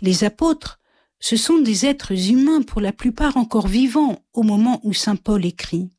Les apôtres, ce sont des êtres humains pour la plupart encore vivants au moment où saint Paul écrit.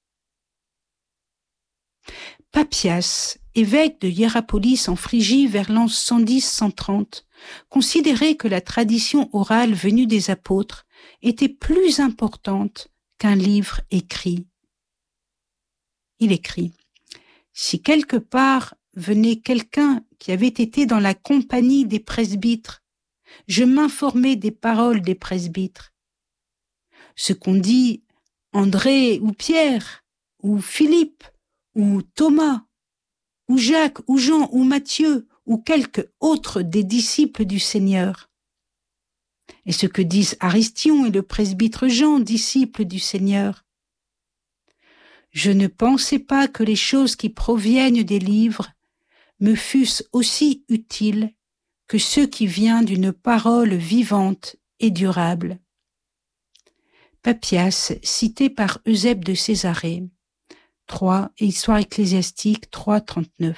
Papias, évêque de Hiérapolis en Phrygie vers l'an 110-130, considérait que la tradition orale venue des apôtres était plus importante qu'un livre écrit. Il écrit « Si quelque part venait quelqu'un qui avait été dans la compagnie des presbytres, je m'informais des paroles des presbytres. Ce qu'on dit André ou Pierre, ou Philippe, ou Thomas, ou Jacques, ou Jean, ou Matthieu, ou quelque autre des disciples du Seigneur. Et ce que disent Aristion et le presbytre Jean, disciples du Seigneur. Je ne pensais pas que les choses qui proviennent des livres me fussent aussi utiles que ce qui vient d'une parole vivante et durable. » Papias, cité par Eusèbe de Césarée, 3, et Histoire ecclésiastique 3.39.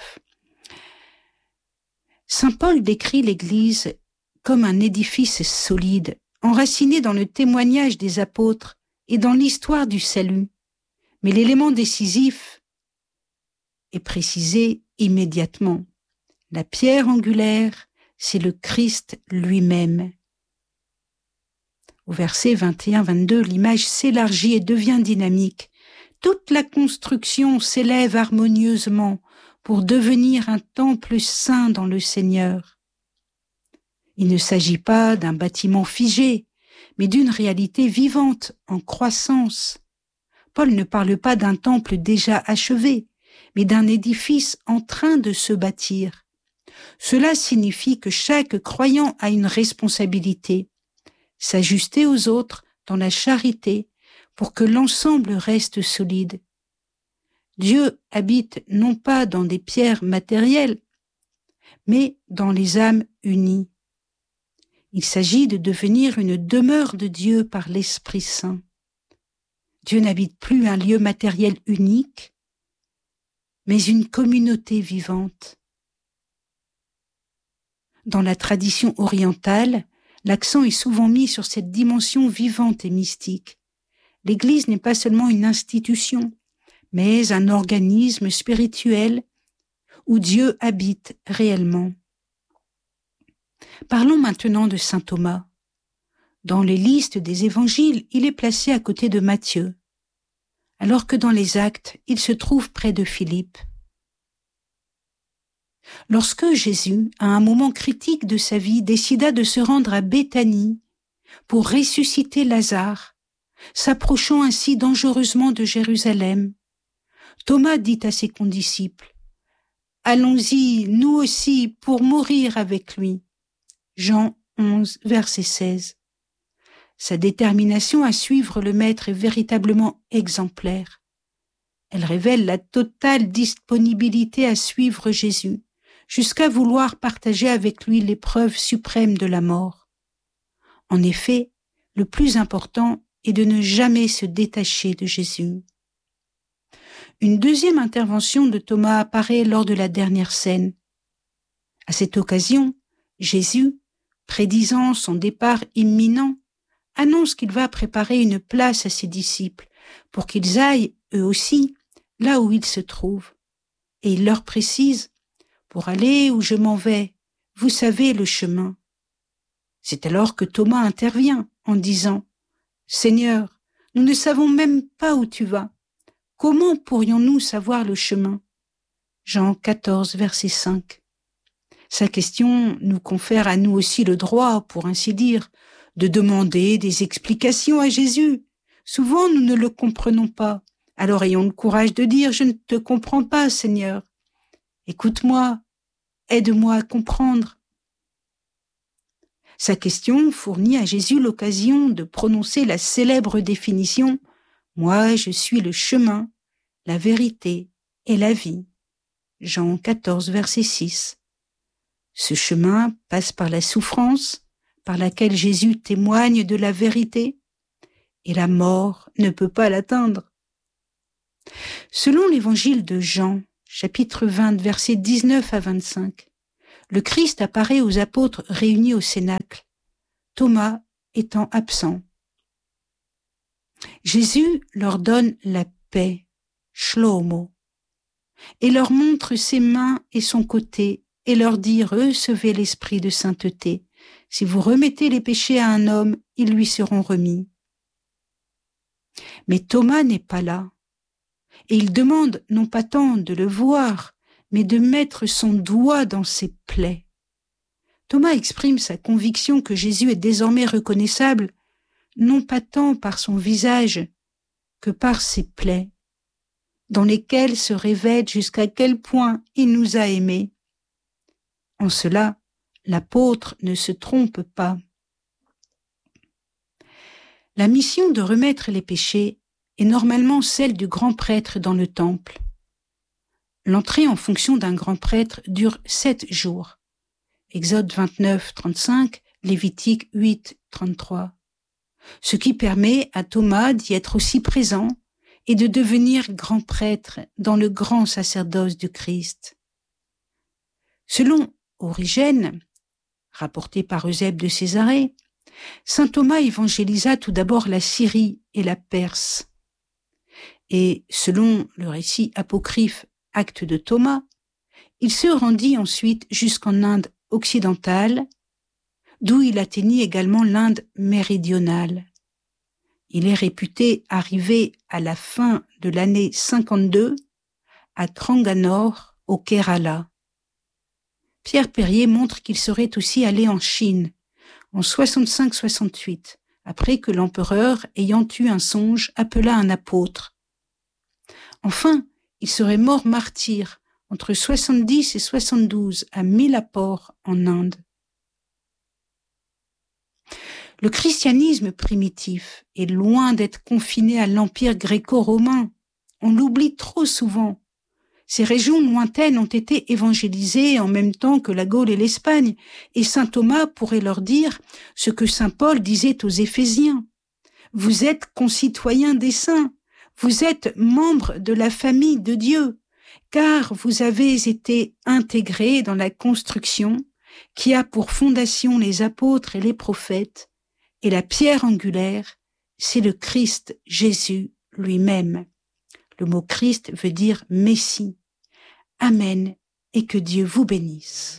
Saint Paul décrit l'Église comme un édifice solide, enraciné dans le témoignage des apôtres et dans l'histoire du salut. Mais l'élément décisif est précisé immédiatement. La pierre angulaire, c'est le Christ lui-même. Au verset 21-22, l'image s'élargit et devient dynamique. Toute la construction s'élève harmonieusement pour devenir un temple saint dans le Seigneur. Il ne s'agit pas d'un bâtiment figé, mais d'une réalité vivante, en croissance. Paul ne parle pas d'un temple déjà achevé, mais d'un édifice en train de se bâtir. Cela signifie que chaque croyant a une responsabilité, s'ajuster aux autres dans la charité pour que l'ensemble reste solide. Dieu habite non pas dans des pierres matérielles, mais dans les âmes unies. Il s'agit de devenir une demeure de Dieu par l'Esprit Saint. Dieu n'habite plus un lieu matériel unique, mais une communauté vivante. Dans la tradition orientale, l'accent est souvent mis sur cette dimension vivante et mystique. L'Église n'est pas seulement une institution, mais un organisme spirituel où Dieu habite réellement. Parlons maintenant de saint Thomas. Dans les listes des évangiles, il est placé à côté de Matthieu, alors que dans les Actes, il se trouve près de Philippe. Lorsque Jésus, à un moment critique de sa vie, décida de se rendre à Béthanie pour ressusciter Lazare, s'approchant ainsi dangereusement de Jérusalem, Thomas dit à ses condisciples « Allons-y, nous aussi, pour mourir avec lui. » Jean 11, verset 16. Sa détermination à suivre le Maître est véritablement exemplaire. Elle révèle la totale disponibilité à suivre Jésus, jusqu'à vouloir partager avec lui l'épreuve suprême de la mort. En effet, le plus important est de ne jamais se détacher de Jésus. Une deuxième intervention de Thomas apparaît lors de la dernière scène. À cette occasion, Jésus, prédisant son départ imminent, annonce qu'il va préparer une place à ses disciples pour qu'ils aillent, eux aussi, là où il se trouve. Et il leur précise « Pour aller où je m'en vais, vous savez le chemin. » C'est alors que Thomas intervient en disant « Seigneur, nous ne savons même pas où tu vas. Comment pourrions-nous savoir le chemin ?» Jean 14, verset 5. Sa question nous confère à nous aussi le droit, pour ainsi dire, de demander des explications à Jésus. Souvent, nous ne le comprenons pas. Alors ayons le courage de dire « Je ne te comprends pas, Seigneur. Écoute-moi, aide-moi à comprendre. » Sa question fournit à Jésus l'occasion de prononcer la célèbre définition « Moi, je suis le chemin, la vérité et la vie. » Jean 14, verset 6. Ce chemin passe par la souffrance, par laquelle Jésus témoigne de la vérité, et la mort ne peut pas l'atteindre. Selon l'évangile de Jean, chapitre 20, versets 19 à 25, le Christ apparaît aux apôtres réunis au Cénacle. Thomas étant absent. Jésus leur donne la paix, shlomo, et leur montre ses mains et son côté, et leur dit « Recevez l'esprit de sainteté. Si vous remettez les péchés à un homme, ils lui seront remis. » Mais Thomas n'est pas là, et il demande non pas tant de le voir, mais de mettre son doigt dans ses plaies. Thomas exprime sa conviction que Jésus est désormais reconnaissable, non pas tant par son visage que par ses plaies, dans lesquelles se révèle jusqu'à quel point il nous a aimés. En cela, l'apôtre ne se trompe pas. La mission de remettre les péchés est normalement celle du grand prêtre dans le temple. L'entrée en fonction d'un grand prêtre dure 7 jours. Exode 29, 35, Lévitique 8, 33. Ce qui permet à Thomas d'y être aussi présent et de devenir grand prêtre dans le grand sacerdoce du Christ. Selon Origène, rapporté par Eusèbe de Césarée, saint Thomas évangélisa tout d'abord la Syrie et la Perse. Et selon le récit apocryphe Actes de Thomas, il se rendit ensuite jusqu'en Inde occidentale, d'où il atteignit également l'Inde méridionale. Il est réputé arriver à la fin de l'année 52 à Tranganore, au Kerala. Pierre Perrier montre qu'il serait aussi allé en Chine en 65-68, après que l'empereur, ayant eu un songe, appela un apôtre. Enfin, il serait mort martyr entre 70 et 72 à Mylapore en Inde. Le christianisme primitif est loin d'être confiné à l'empire gréco-romain. On l'oublie trop souvent. Ces régions lointaines ont été évangélisées en même temps que la Gaule et l'Espagne, et saint Thomas pourrait leur dire ce que saint Paul disait aux Éphésiens. Vous êtes concitoyens des saints, vous êtes membres de la famille de Dieu, car vous avez été intégrés dans la construction qui a pour fondation les apôtres et les prophètes, et la pierre angulaire, c'est le Christ Jésus lui-même. Le mot Christ veut dire Messie. Amen, et que Dieu vous bénisse.